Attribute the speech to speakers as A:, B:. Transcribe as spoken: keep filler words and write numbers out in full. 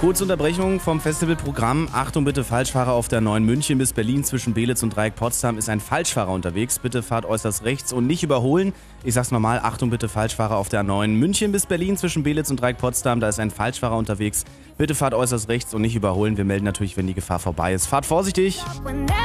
A: Kurze Unterbrechung vom Festivalprogramm. Achtung bitte, Falschfahrer auf der neun München bis Berlin zwischen Beelitz und Dreieck Potsdam ist ein Falschfahrer unterwegs. Bitte fahrt äußerst rechts und nicht überholen. Ich sag's nochmal, Achtung bitte, Falschfahrer auf der neun München bis Berlin zwischen Beelitz und Dreieck Potsdam. Da ist ein Falschfahrer unterwegs. Bitte fahrt äußerst rechts und nicht überholen. Wir melden natürlich, wenn die Gefahr vorbei ist. Fahrt vorsichtig!